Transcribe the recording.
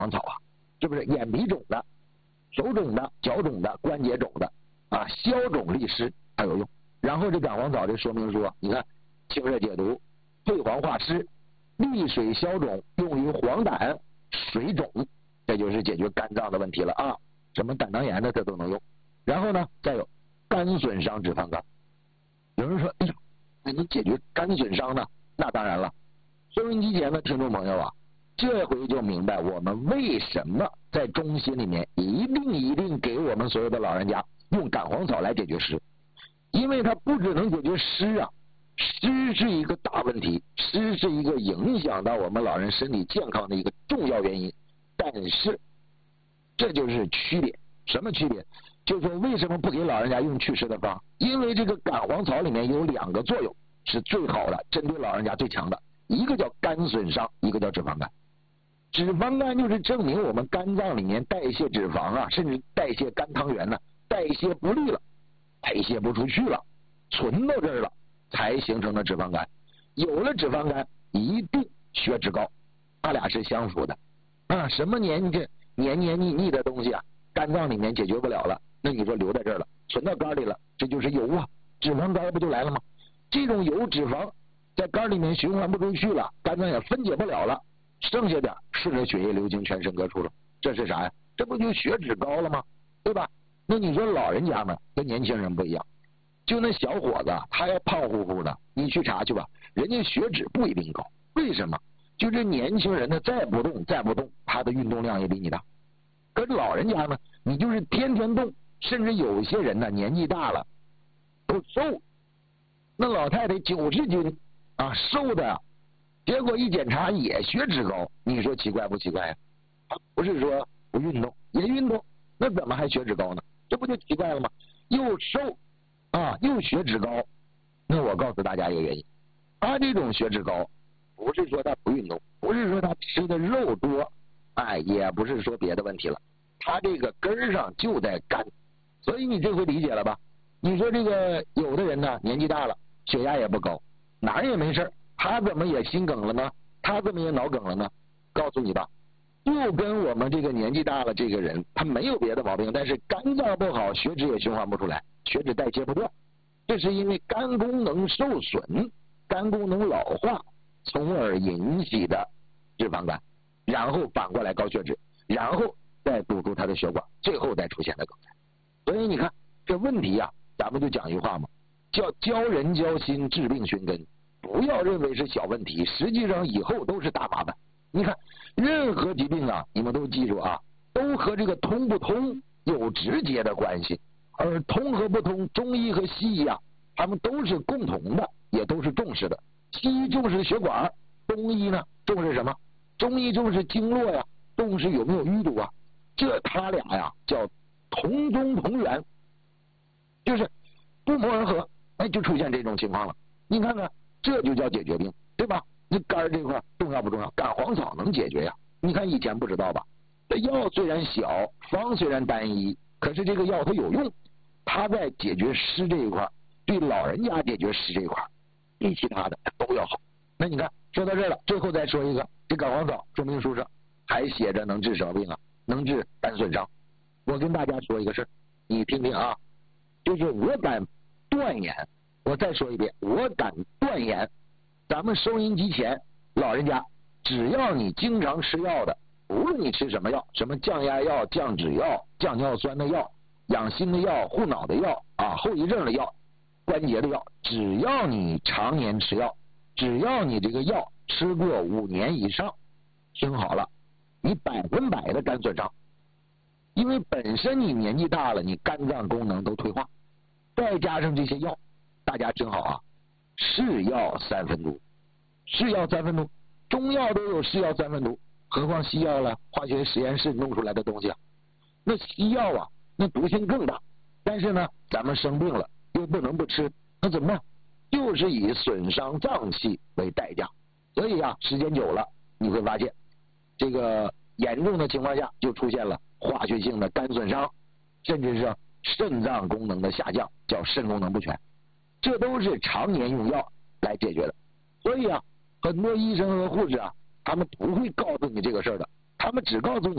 黄草啊，是不是？眼皮肿的、手肿的、脚肿的、关节肿的啊，消肿利湿还有用。然后这感黄草这说明书，你看清热解毒、退黄化湿、利水消肿，用于黄疸、水肿，这就是解决肝脏的问题了啊。什么胆囊炎的它都能用。然后呢，再有肝损伤脂肪肝。有人说，哎呀，那能解决肝损伤呢？那当然了。收音机前的听众朋友啊，这回就明白我们为什么在中心里面一定给我们所有的老人家用感黄草来解决湿。因为它不只能解决湿啊，湿是一个大问题，湿是一个影响到我们老人身体健康的一个重要原因。但是这就是区别。什么区别？就是说为什么不给老人家用祛湿的方？因为这个感黄草里面有2个作用是最好的，针对老人家最强的，一个叫肝损伤，一个叫脂肪肝。脂肪肝就是证明我们肝脏里面代谢脂肪啊，甚至代谢肝糖原呢，代谢不利了，代谢不出去了，存到这儿了，才形成的脂肪肝。有了脂肪肝，一定血脂高，它俩是相符的啊。什么黏腻的东西啊，肝脏里面解决不了了，那你说留在这儿了，存到肝里了，这就是油啊，脂肪肝不就来了吗？这种油脂肪在肝里面循环不出去了，肝脏也分解不了了，剩下的顺着血液流经全身各处了，这是啥呀？这不就血脂高了吗？对吧？那你说老人家们跟年轻人不一样，就那小伙子他要胖乎乎的，你去查去吧，人家血脂不一定高。为什么？就这年轻人他再不动，他的运动量也比你大。可是老人家呢，你就是天天动，甚至有些人呢年纪大了都瘦，那老太太90斤啊，瘦的，结果一检查也血脂高，你说奇怪不奇怪呀？不是说不运动，也运动，那怎么还血脂高呢？这不就奇怪了吗？又瘦啊，又血脂高。那我告诉大家一个原因，他这种血脂高不是说他不运动，不是说他吃的肉多，哎，也不是说别的问题了，他这个根儿上就在肝。所以你这回理解了吧？你说这个有的人呢年纪大了，血压也不高，哪儿也没事，他怎么也心梗了呢？他怎么也脑梗了呢？告诉你吧，就跟我们这个年纪大了这个人，他没有别的毛病，但是肝脏不好，血脂也循环不出来，血脂代谢不掉，这是因为肝功能受损，肝功能老化，从而引起的脂肪肝，然后反过来高血脂，然后再堵住他的血管，最后再出现的梗塞。所以你看这问题啊，咱们就讲一句话嘛，叫教人教心，治病寻根。不要认为是小问题，实际上以后都是大麻烦。你看任何疾病啊，你们都记住啊，都和这个通不通有直接的关系。而通和不通，中医和西医啊，他们都是共同的，也都是重视的。西医重视血管，中医呢重视什么？中医重视经络呀，重视有没有淤堵啊。这他俩呀叫同宗同源，就是不谋而合，哎，就出现这种情况了。你看看，这就叫解决病，对吧？那肝这块重要不重要？感黄草能解决呀。你看以前不知道吧？这药虽然小，方虽然单一，可是这个药它有用，它在解决湿这一块，对老人家解决湿这一块，比其他的都要好。那你看说到这儿了，最后再说一个，这感黄草说明书上还写着能治什么病啊？能治肝损伤。我跟大家说一个事儿，你听听啊，就是我敢断言，我再说一遍，我敢断言，咱们收音机前老人家，只要你经常吃药的，无论你吃什么药，什么降压药、降脂药、降尿酸的药、养心的药、护脑的药啊、后遗症的药、关节的药，只要你常年吃药，只要你这个药吃过5年以上，听好了，你100%的肝损伤。因为本身你年纪大了，你肝脏功能都退化，再加上这些药，大家听好啊，是药3分毒，是药3分毒，中药都有是药3分毒，何况西药了，化学实验室弄出来的东西啊。那西药啊，那毒性更大，但是呢，咱们生病了又不能不吃，那怎么办？就是以损伤脏器为代价。所以啊，时间久了，你会发现，这个严重的情况下就出现了化学性的肝损伤，甚至是肾脏功能的下降，叫肾功能不全，这都是常年用药来解决的。所以啊，很多医生和护士啊，他们不会告诉你这个事儿的，他们只告诉你